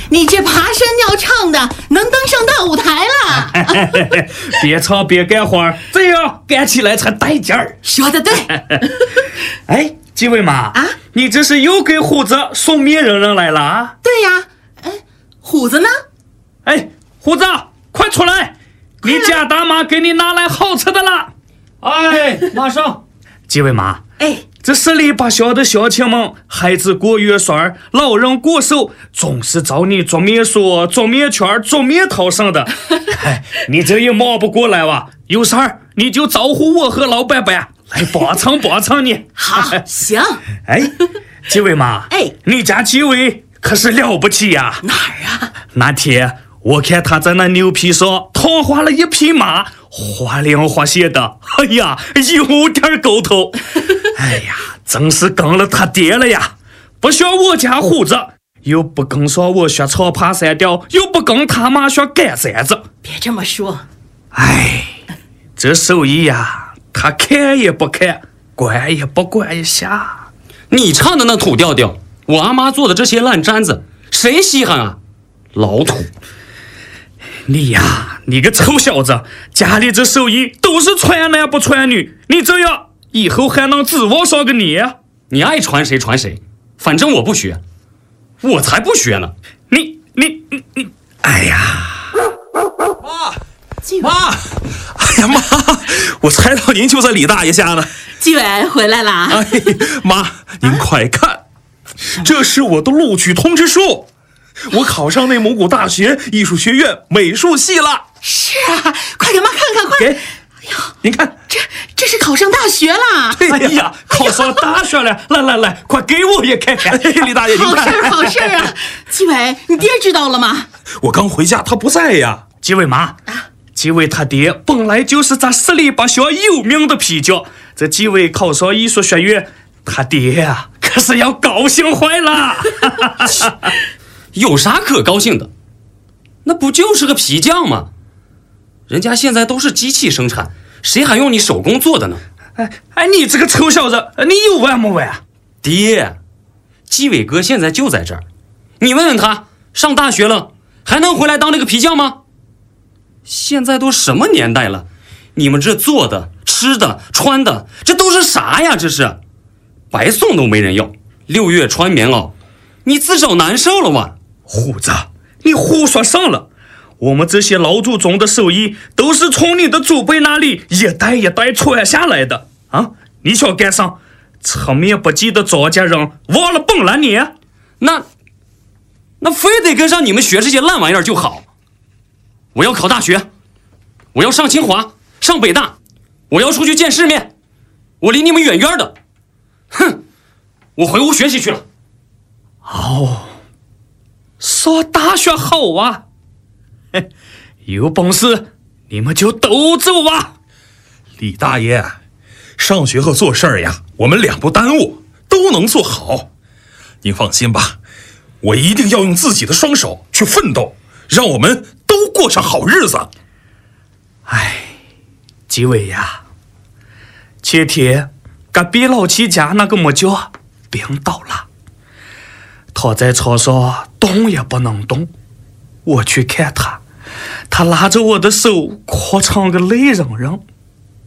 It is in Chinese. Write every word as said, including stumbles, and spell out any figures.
你这爬山要唱的能登上大舞台了。 别唱别干活，这样干起来才带劲儿。 说的对。 哎，几位妈啊， 你这是又给虎子送面人人来了啊？ 对呀，哎，虎子呢？ 哎，虎子，快出来！你家大妈给你拿来好吃的了。 哎，马上。 几位妈， 哎， 这十里八乡的乡亲们，孩子过月栓，老人过寿，总是找你做面说、做面圈、做面条上的。哎，你这也忙不过来哇！有事儿你就招呼我和老伯伯来帮衬帮衬你。 好，行。 哎，几位妈， 哎， 你家几位可是了不起呀！ 哪儿啊？ 那天我看他在那牛皮上烫花了一匹马，花亮花谢的，哎呀，有点狗头。哎呀，真是跟了他爹了呀！不像我家虎子，又不跟上我学唱爬山调，又不跟他妈学干山子。 别这么说。 哎，这手艺呀，他看也不看，管也不管一下。 你唱的那土调调，我阿妈做的这些烂毡子，谁稀罕啊？老土。 你呀，你个臭小子，家里这手艺都是传男不传女，你这样以后还能指望上个你？ 你爱传谁传谁，反正我不学，我才不学呢。 你你你你，哎呀， 妈妈，哎呀妈，我猜到您就在李大爷家呢。 纪委回来了。 哎，妈，您快看，这是我的录取通知书。我考上内蒙古大学艺术学院美术系了。 是啊，快给妈看看，快！ 给， 哎呦， 您看， 这这是考上大学了。 哎呀，考上大学了，来来来，快给我也看看。 哎，李大爷，您好看， 事儿，好事儿啊！纪委，你爹知道了吗？ 我刚回家，他不在呀。 几位妈，几位他爹本来就是咱十里八乡有名的皮匠，这几位考上艺术学院，他爹呀、啊、可是要高兴坏了。 有啥可高兴的？那不就是个皮匠吗？人家现在都是机器生产，谁还用你手工做的呢？ 哎哎，你这个臭小子，你有完没完？ 爹，纪委哥现在就在这儿，你问问他，上大学了还能回来当那个皮匠吗？现在都什么年代了，你们这做的、吃的、穿的，这都是啥呀？这是白送都没人要。六月穿棉袄，你自找难受了哇！ 虎子，你胡说上了。我们这些老祖宗的手艺都是从你的祖辈那里一代一代传下来的啊！你想干啥？吃面不记的庄稼人忘了本了你？ 那那非得跟上你们学这些烂玩意儿就好。我要考大学，我要上清华，上北大，我要出去见世面，我离你们远远的。哼，我回屋学习去了。 哦，上大学好啊！嘿，有本事你们就都走啊！ 李大爷，上学和做事儿呀，我们两不耽误，都能做好。您放心吧，我一定要用自己的双手去奋斗，让我们都过上好日子。 哎，几位呀，前天隔壁老七家那个木匠病倒了，他在床上动也不能动。我去看他，他拉着我的手哭成个泪人人。